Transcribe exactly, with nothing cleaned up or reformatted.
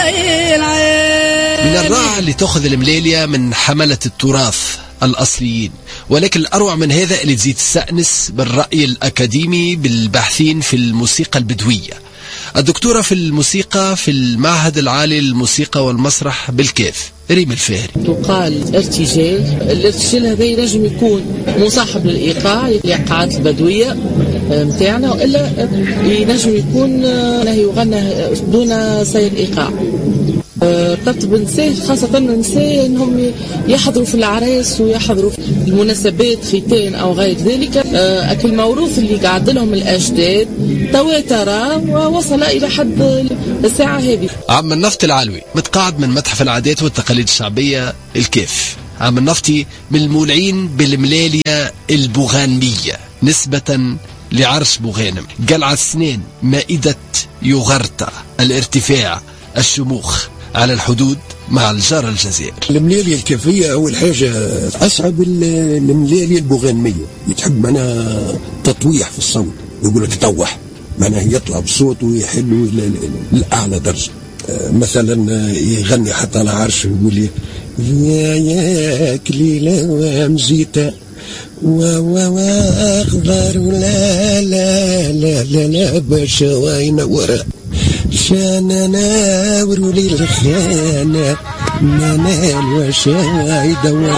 من الرائع اللي تأخذ المليلية من حملة التراث الأصليين، ولكن الأروع من هذا اللي تزيد تستأنس بالرأي الأكاديمي بالباحثين في الموسيقى البدوية. الدكتورة في الموسيقى في المعهد العالي للموسيقى والمسرح بالكاف ريم الفهري. تقال ارتجال، الارتجال هذا ينجم يكون مصاحب للإيقاع، الإيقاعات البدوية متاعنا، وإلا ينجم يكون يغنى دون سير إيقاع. طبط بالنساء خاصة النساء انهم يحضروا في العراس ويحضروا في المناسبات ختان او غير ذلك، اكل الموروث اللي قاعد لهم الاجداد تواتر ووصل الى حد الساعة هذه. عم النفطي العلوي متقاعد من متحف العادات والتقاليد الشعبية الكاف. عم النفطي من المولعين بالملالية البوغانمية نسبة لعرش بوغانم، قلعة السنين، مائدة يوغرتا، الارتفاع، الشموخ على الحدود مع الجارة الجزائر. الملالية الكافية أول حاجة أصعب الملالية البوغانمية، يتحب معناها تطويح في الصوت، يقول لك طوح معناها يطلع بصوت ويحلو لأعلى درجة. مثلا يغني حتى على عرش يقول يا يا كليلة ومزيتة واخضر لا لا لا لا لا باش وينور شانا ناور للخانة ننال وشاي دور.